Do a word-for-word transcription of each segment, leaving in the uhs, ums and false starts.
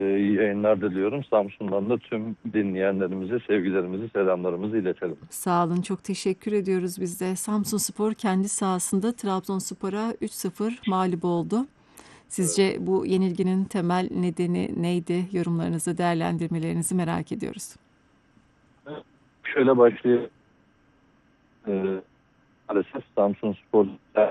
e, iyi yayınlar diliyorum. Samsun'dan da tüm dinleyenlerimize sevgilerimizi, selamlarımızı iletelim. Sağ olun, çok teşekkür ediyoruz biz de. Samsunspor kendi sahasında Trabzonspor'a üç sıfır mağlup oldu. Sizce bu yenilginin temel nedeni neydi? Yorumlarınızı, değerlendirmelerinizi merak ediyoruz. Şöyle başlayalım. E, Maalesef Samsunspor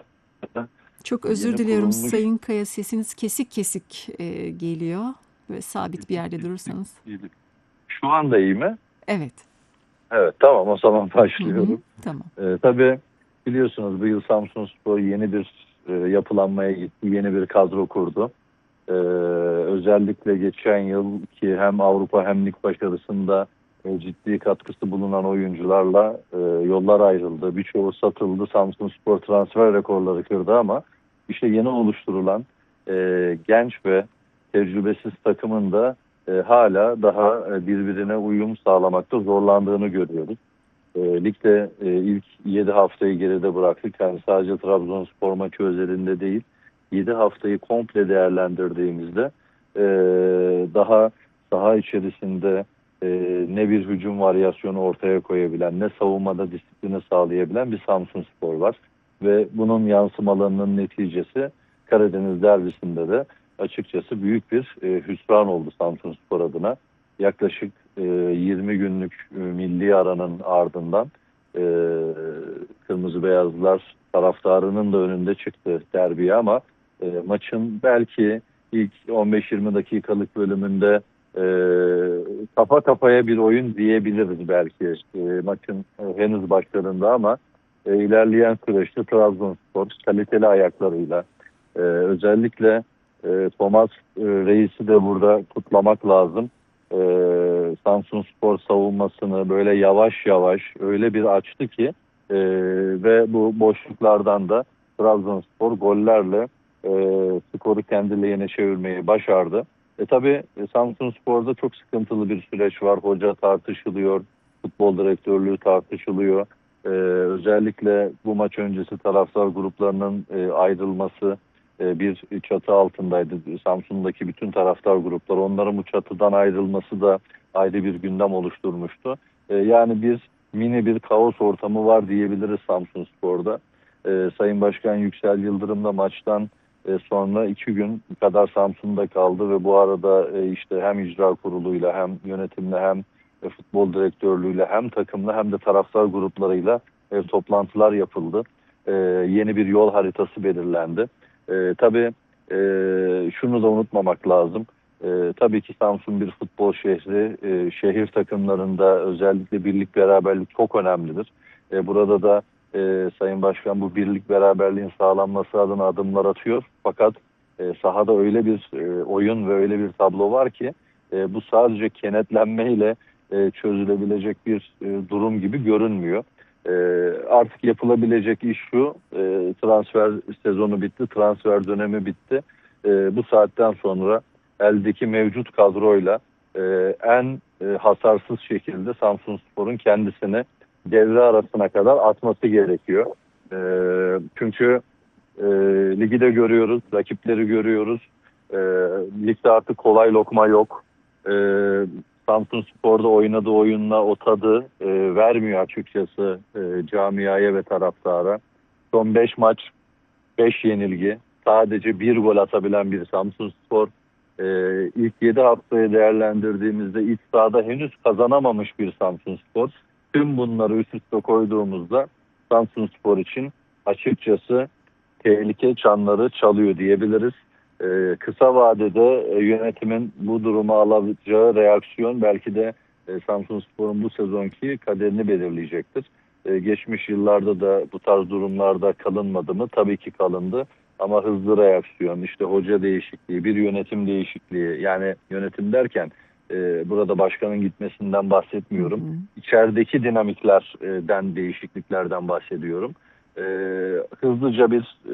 Çok özür yeni diliyorum kurulmuş. Sayın Kaya, sesiniz kesik kesik e, geliyor. Böyle sabit bir yerde durursanız. Şu anda iyi mi? Evet. Evet, tamam, o zaman Hı hı, başlıyorum. tamam. E, tabii biliyorsunuz bu yıl Samsunspor yeni bir e, yapılanmaya gitti. Yeni bir kadro kurdu. Ee, özellikle geçen yıl ki hem Avrupa hem lig başarısında e, ciddi katkısı bulunan oyuncularla e, yollar ayrıldı. Birçoğu satıldı. Samsunspor transfer rekorları kırdı ama işte yeni oluşturulan e, genç ve tecrübesiz takımın da e, hala daha e, birbirine uyum sağlamakta zorlandığını görüyoruz. E, ligde e, ilk yedi haftayı geride bıraktık. Yani sadece Trabzonspor maçı özelinde değil, yedi haftayı komple değerlendirdiğimizde e, daha saha içerisinde e, ne bir hücum varyasyonu ortaya koyabilen, ne savunmada disiplini sağlayabilen bir Samsunspor var. Ve bunun yansımalarının neticesi Karadeniz derbisinde de açıkçası büyük bir e, hüsran oldu Samsunspor adına. Yaklaşık e, yirmi günlük e, milli aranın ardından e, Kırmızı Beyazlılar taraftarının da önünde çıktı derbiye ama e, maçın belki ilk on beş yirmi dakikalık bölümünde e, kafa kafaya bir oyun diyebiliriz belki e, maçın e, henüz başlarında ama e, ilerleyen süreçte Trabzonspor kaliteli ayaklarıyla e, özellikle e, Thomas e, Reis'i de burada kutlamak lazım. E, Samsunspor savunmasını böyle yavaş yavaş öyle bir açtı ki e, ve bu boşluklardan da Trabzonspor gollerle e, skoru kendi lehine çevirmeyi başardı. E tabi Samsunspor'da çok sıkıntılı bir süreç var. Hoca tartışılıyor, futbol direktörlüğü tartışılıyor. E, özellikle bu maç öncesi taraftar gruplarının e, ayrılması e, bir çatı altındaydı. Samsun'daki bütün taraftar grupları, onların bu çatıdan ayrılması da ayrı bir gündem oluşturmuştu. E, yani bir mini bir kaos ortamı var diyebiliriz Samsunspor'da. E, Sayın Başkan Yüksel Yıldırım da maçtan e, sonra iki gün kadar Samsun'da kaldı ve bu arada e, işte hem icra kuruluyla hem yönetimle hem e, futbol direktörlüğüyle hem takımla hem de taraftar gruplarıyla e, toplantılar yapıldı. E, yeni bir yol haritası belirlendi. E, tabii e, şunu da unutmamak lazım. E, tabii ki Samsun bir futbol şehri. E, şehir takımlarında özellikle birlik beraberlik çok önemlidir. E, burada da e, Sayın Başkan bu birlik beraberliğin sağlanması adına adımlar atıyor. Fakat e, sahada öyle bir e, oyun ve öyle bir tablo var ki e, bu sadece kenetlenmeyle e, çözülebilecek bir e, durum gibi görünmüyor. E, artık yapılabilecek iş şu, e, transfer sezonu bitti, transfer dönemi bitti. E, bu saatten sonra eldeki mevcut kadroyla e, en e, hasarsız şekilde Samsunspor'un kendisini devre arasına kadar atması gerekiyor. E, çünkü e, ligi de görüyoruz, rakipleri görüyoruz. E, ligde artık kolay lokma yok. E, Samsunspor'da oynadığı oyunla o tadı e, vermiyor açıkçası e, camiaya ve taraftara. Son beş maç beş yenilgi. Sadece bir gol atabilen bir Samsunspor. Ee, ilk yedi haftayı değerlendirdiğimizde iç sahada henüz kazanamamış bir Samsunspor. Tüm bunları üst üste koyduğumuzda Samsunspor için açıkçası tehlike çanları çalıyor diyebiliriz. Ee, kısa vadede e, yönetimin bu duruma alacağı reaksiyon belki de e, Samsunspor'un bu sezonki kaderini belirleyecektir. E, geçmiş yıllarda da bu tarz durumlarda kalınmadı mı? Tabii ki kalındı. Ama hızlı reaksiyon, işte hoca değişikliği, bir yönetim değişikliği, yani yönetim derken e, burada başkanın gitmesinden Hı bahsetmiyorum. hı. İçerideki dinamiklerden, değişikliklerden bahsediyorum. E, hızlıca bir e,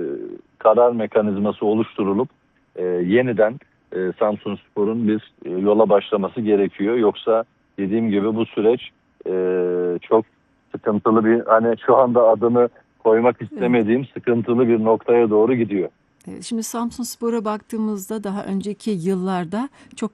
karar mekanizması oluşturulup e, yeniden e, Samsunspor'un bir e, yola başlaması gerekiyor. Yoksa dediğim gibi bu süreç e, çok sıkıntılı bir, hani şu anda adını koymak Evet. istemediğim sıkıntılı bir noktaya doğru gidiyor. Evet, şimdi Samsunspor'a baktığımızda daha önceki yıllarda çok